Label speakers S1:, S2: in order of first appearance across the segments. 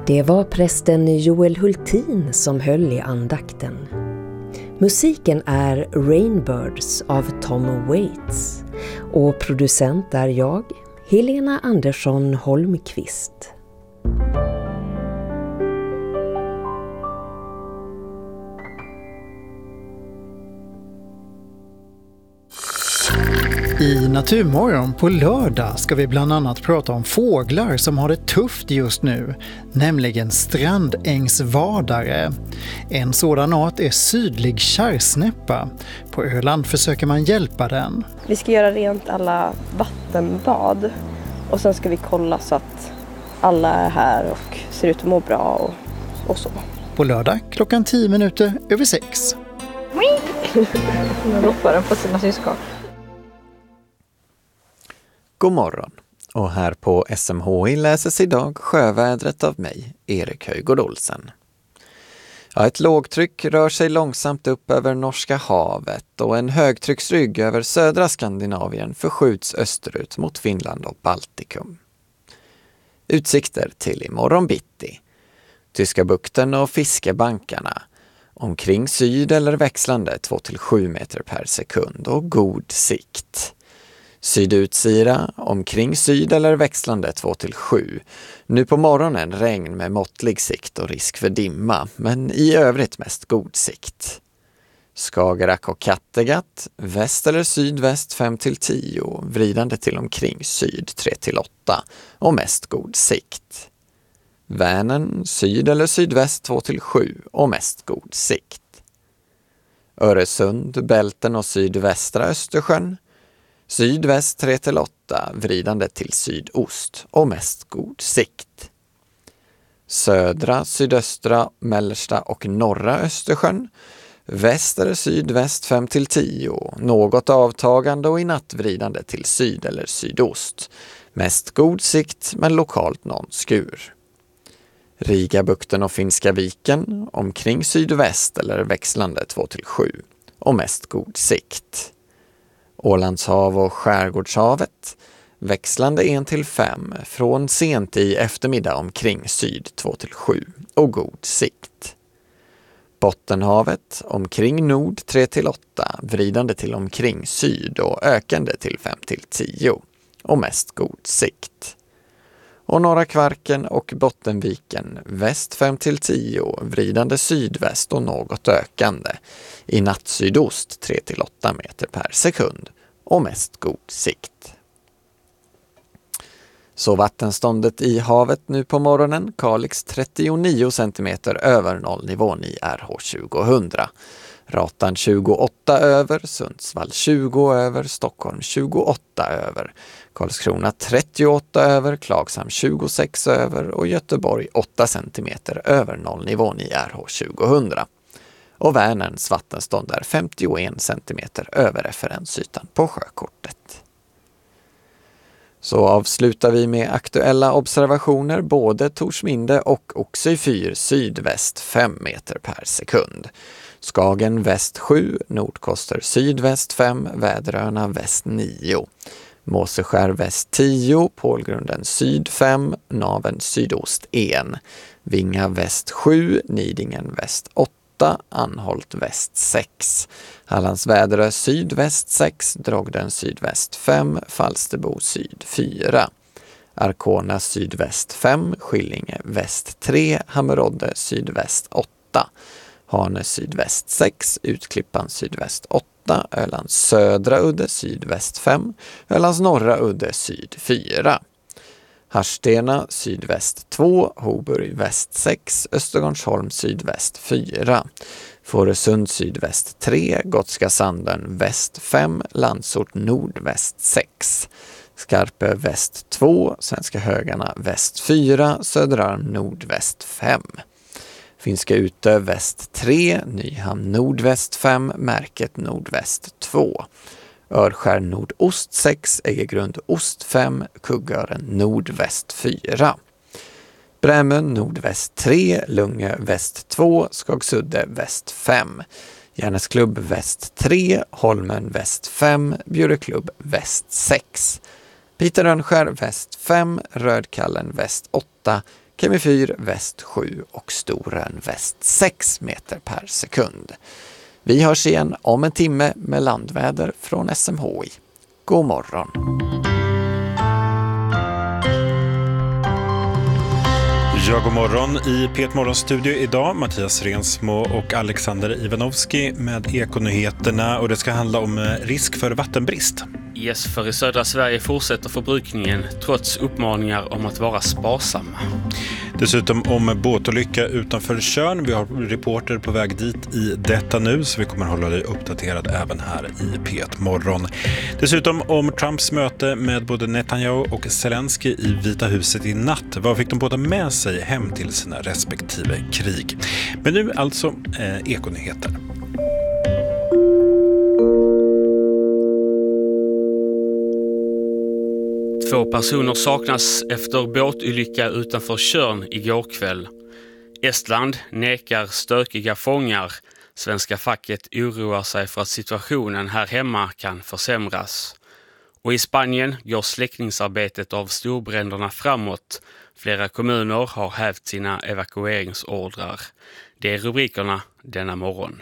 S1: Det var prästen Joel Hultin som höll i andakten. Musiken är Rainbirds av Tom Waits och producent är jag, Helena Andersson Holmqvist.
S2: I Naturmorgon på lördag ska vi bland annat prata om fåglar som har det tufft just nu, nämligen strandängsvadare. En sådan art är sydlig kärrsnäppa. På Öland försöker man hjälpa den.
S3: Vi ska göra rent alla vattenbad och sen ska vi kolla så att alla är här och ser ut att må bra och så.
S2: På lördag klockan 6:10.
S3: Nu ropar den på sina syskon.
S4: God morgon, och här på SMHI läses idag sjövädret av mig, Erik Höjgård Olsen. Ja, ett lågtryck rör sig långsamt upp över Norska havet och en högtrycksrygg över södra Skandinavien förskjuts österut mot Finland och Baltikum. Utsikter till imorgon bitti. Tyska bukten och fiskebankarna. Omkring syd eller växlande 2-7 meter per sekund och god sikt. Sydutsira, omkring syd eller växlande 2-7. Nu på morgonen regn med måttlig sikt och risk för dimma, men i övrigt mest god sikt. Skagerrak och Kattegatt, väst eller sydväst 5-10, vridande till omkring syd 3-8 och mest god sikt. Vänern, syd eller sydväst 2-7 och mest god sikt. Öresund, Bälten och sydvästra Östersjön. Sydväst 3-8, vridande till sydost och mest god sikt. Södra, sydöstra, mellersta och norra Östersjön. Väst eller sydväst 5-10, något avtagande och i natt vridande till syd eller sydost. Mest god sikt men lokalt någon skur. Rigabukten och Finska viken, omkring sydväst eller växlande 2-7 och mest god sikt. Ålandshav och Skärgårdshavet, växlande 1-5, från sent i eftermiddag omkring syd 2-7 och god sikt. Bottenhavet, omkring nord 3-8, vridande till omkring syd och ökande till 5-10 och mest god sikt. Och Norra Kvarken och Bottenviken, väst 5-10, vridande sydväst och något ökande. I natt sydost 3-8 meter per sekund och mest god sikt. Så vattenståndet i havet nu på morgonen, Kalix 39 cm över nollnivån i RH 2000. Ratan 28 över, Sundsvall 20 över, Stockholm 28 över, Karlskrona 38 över, Klagshamn 26 över och Göteborg 8 cm över nollnivån i RH 2000. Och Vänerns vattenstånd är 51 cm över referensytan på sjökortet. Så avslutar vi med aktuella observationer både Torsminde och Oxö fyr sydväst 5 meter per sekund. Skagen väst 7, Nordkoster sydväst 5, Väderöarna väst 9. Måseskär väst 10, Pålgrunden syd 5, Naven sydost 1. Vinga väst 7, Nidingen väst 8, Anholt väst 6. Hallands Väderö sydväst 6, Drogden sydväst 5, Falsterbo syd 4. Arkona sydväst 5, Skillinge väst 3, Hammerodde sydväst 8. Hane sydväst 6, Utklippan sydväst 8, Ölands södra udde sydväst 5, Ölands norra udde syd 4. Harstena sydväst 2, Hoburg väst 6, Östergårdsholm sydväst 4. Fårösund sydväst 3, Gotska Sanden väst 5, Landsort nordväst 6. Skarpö väst 2, Svenska Högarna väst 4, Söderarm nordväst 5. Finska Utö väst 3, Nyhamn nordväst 5, Märket nordväst 2. Örskär nordost 6, Äggegrund ost 5, Kuggören nordväst 4. Brämön nordväst 3, Lungö väst 2, Skagsudde väst 5. Järnäsklubb väst 3, Holmen väst 5, Bjureklubb väst 6. Peter Rönnskär väst 5, Rödkallen väst 8, Kemifyr väst 7 och Storön väst 6 meter per sekund. Vi hörs igen om en timme med landväder från SMHI. God morgon!
S5: Ja, god morgon i P1 Morgonstudio idag. Mattias Rensmo och Alexander Ivanovski med Ekonyheterna, och det ska handla om risk för vattenbrist.
S6: Yes, för i södra Sverige fortsätter förbrukningen trots uppmaningar om att vara sparsamma.
S5: Dessutom om båtolycka utanför Tjörn. Vi har reporter på väg dit i detta nu, så vi kommer hålla dig uppdaterad även här i P1 Morgon. Dessutom om Trumps möte med både Netanyahu och Zelensky i Vita huset i natt. Vad fick de båda med sig hem till sina respektive krig? Men nu alltså Ekonyheter.
S6: Två personer saknas efter båtolycka utanför Tjörn igår kväll. Estland nekar stökiga fångar. Svenska facket oroar sig för att situationen här hemma kan försämras. Och i Spanien går släckningsarbetet av storbränderna framåt. Flera kommuner har hävt sina evakueringsordrar. Det är rubrikerna denna morgon.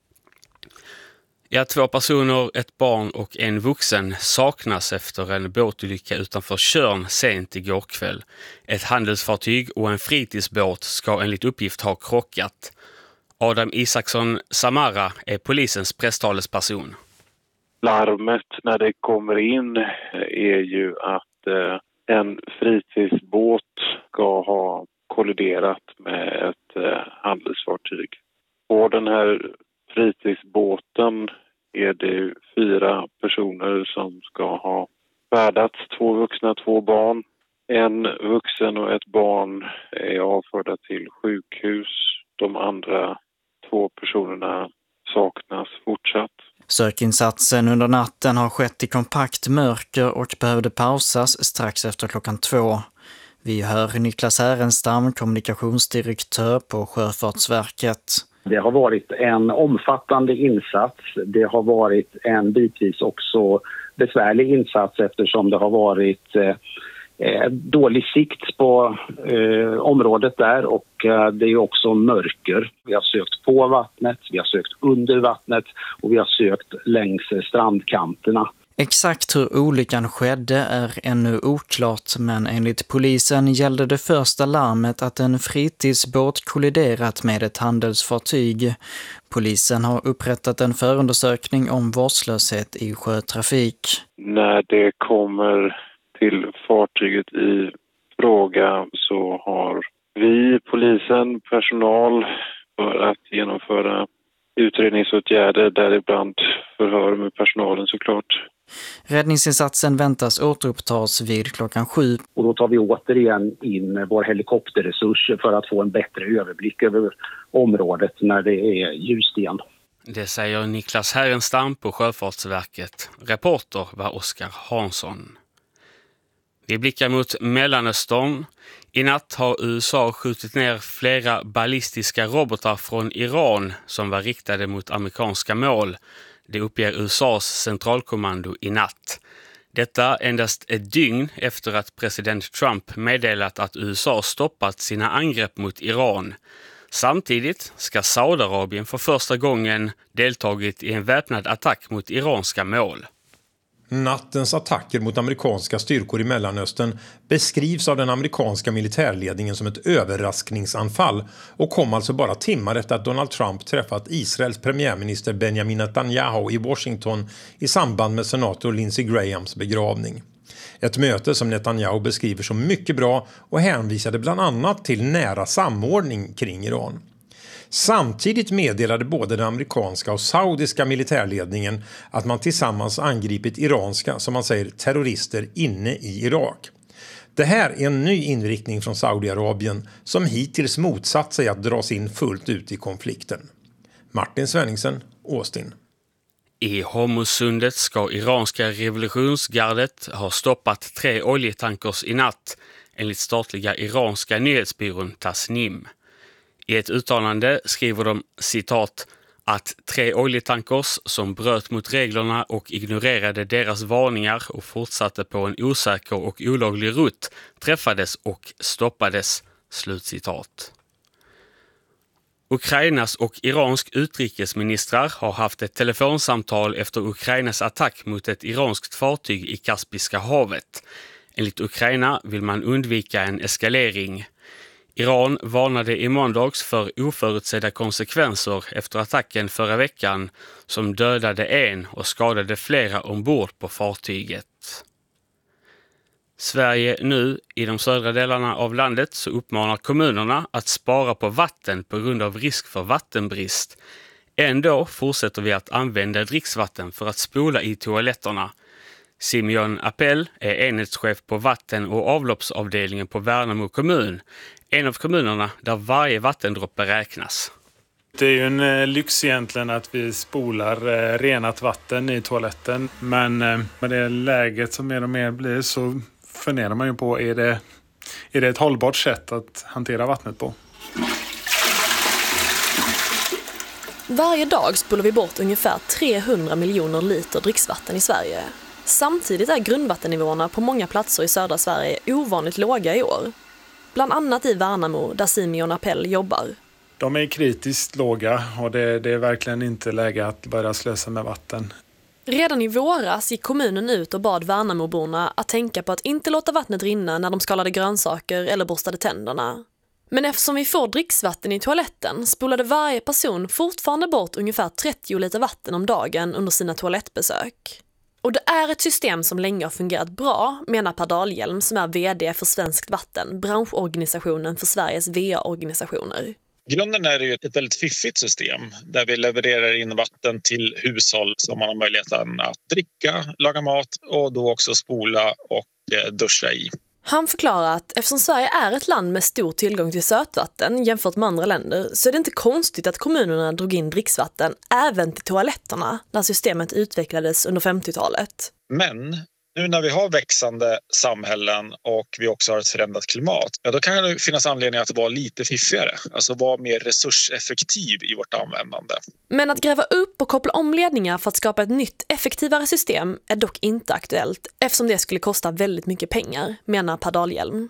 S6: Ja, 2 personer, ett barn och en vuxen saknas efter en båtolycka utanför Tjörn sent igår kväll. Ett handelsfartyg och en fritidsbåt ska enligt uppgift ha krockat. Adam Isaksson Samara är polisens presstalesperson.
S7: Larmet när det kommer in är ju att en fritidsbåt ska ha kolliderat med ett handelsfartyg. På den här fritidsbåten är det 4 personer som ska ha färdats, 2 vuxna, 2 barn. En vuxen och ett barn är avförda till sjukhus. De andra 2 personerna saknas fortsatt.
S2: Sökinsatsen under natten har skett i kompakt mörker och behövde pausas strax efter klockan 2. Vi hör Niklas Härenstam, kommunikationsdirektör på Sjöfartsverket.
S8: Det har varit en omfattande insats. Det har varit en bitvis också besvärlig insats eftersom det har varit dålig sikt på området där, och det är också mörker. Vi har sökt på vattnet, vi har sökt under vattnet och vi har sökt längs strandkanterna.
S2: Exakt hur olyckan skedde är ännu oklart, men enligt polisen gällde det första larmet att en fritidsbåt kolliderat med ett handelsfartyg. Polisen har upprättat en förundersökning om vårdslöshet i sjötrafik.
S7: När det kommer till fartyget i fråga så har vi, polisen, personal för att genomföra utredningsåtgärder, däribland förhör med personalen såklart.
S2: Räddningsinsatsen väntas återupptas vid klockan 7.
S8: Och då tar vi återigen in vår helikopterresurser för att få en bättre överblick över området när det är ljust igen.
S6: Det säger Niklas Härenstam på Sjöfartsverket. Reporter var Oskar Hansson. Vi blickar mot Mellanöstern. I natt har USA skjutit ner flera ballistiska robotar från Iran som var riktade mot amerikanska mål. Det uppger USAs centralkommando i natt. Detta endast ett dygn efter att president Trump meddelat att USA stoppat sina angrepp mot Iran. Samtidigt ska Saudiarabien för första gången deltagit i en väpnad attack mot iranska mål.
S9: Nattens attacker mot amerikanska styrkor i Mellanöstern beskrivs av den amerikanska militärledningen som ett överraskningsanfall och kom alltså bara timmar efter att Donald Trump träffat Israels premiärminister Benjamin Netanyahu i Washington i samband med senator Lindsey Grahams begravning. Ett möte som Netanyahu beskriver som mycket bra och hänvisade bland annat till nära samordning kring Iran. Samtidigt meddelade både den amerikanska och saudiska militärledningen att man tillsammans angripit iranska, som man säger, terrorister inne i Irak. Det här är en ny inriktning från Saudiarabien som hittills motsatt sig att dras in fullt ut i konflikten. Martin Svenningsen, Austin.
S6: I Hormuzsundet ska iranska revolutionsgardet ha stoppat 3 oljetankers i natt, enligt statliga iranska nyhetsbyrån Tasnim. I ett uttalande skriver de, citat, Att 3 oljetankers som bröt mot reglerna och ignorerade deras varningar och fortsatte på en osäker och olaglig rutt träffades och stoppades. Slutcitat. Ukrainas och iransk utrikesministrar har haft ett telefonsamtal efter Ukrainas attack mot ett iranskt fartyg i Kaspiska havet. Enligt Ukraina vill man undvika en eskalering. Iran varnade i måndags för oförutsedda konsekvenser efter attacken förra veckan som dödade en och skadade flera ombord på fartyget. Sverige nu, i de södra delarna av landet, så uppmanar kommunerna att spara på vatten på grund av risk för vattenbrist. Ändå fortsätter vi att använda dricksvatten för att spola i toaletterna. Simeon Appel är enhetschef på vatten- och avloppsavdelningen på Värnamo kommun, en av kommunerna där varje vattendroppe räknas.
S10: Det är ju en lyx egentligen att vi spolar renat vatten i toaletten, men med det läget som mer och mer blir så funderar man ju på, är det ett hållbart sätt att hantera vattnet på?
S11: Varje dag spolar vi bort ungefär 300 miljoner liter dricksvatten i Sverige. Samtidigt är grundvattennivåerna på många platser i södra Sverige ovanligt låga i år. Bland annat i Värnamo där Simeon Appel jobbar.
S10: De är kritiskt låga och det är verkligen inte läge att börja slösa med vatten.
S11: Redan i våras gick kommunen ut och bad Värnamoborna att tänka på att inte låta vattnet rinna när de skalade grönsaker eller borstade tänderna. Men eftersom vi får dricksvatten i toaletten spolade varje person fortfarande bort ungefär 30 liter vatten om dagen under sina toalettbesök. Och det är ett system som länge har fungerat bra, menar Per Dahlhjelm som är vd för Svenskt Vatten, branschorganisationen för Sveriges VA-organisationer.
S12: I grunden är det ju ett väldigt fiffigt system där vi levererar in vatten till hushåll som man har möjligheten att dricka, laga mat och då också spola och duscha i.
S11: Han förklarar att eftersom Sverige är ett land med stor tillgång till sötvatten jämfört med andra länder så är det inte konstigt att kommunerna drog in dricksvatten även till toaletterna när systemet utvecklades under 50-talet.
S12: Men nu när vi har växande samhällen och vi också har ett förändrat klimat, då kan det finnas anledning att vara lite fiffigare, alltså vara mer resurseffektiv i vårt användande.
S11: Men att gräva upp och koppla om ledningar för att skapa ett nytt, effektivare system är dock inte aktuellt eftersom det skulle kosta väldigt mycket pengar, menar Per Dahlhjelm.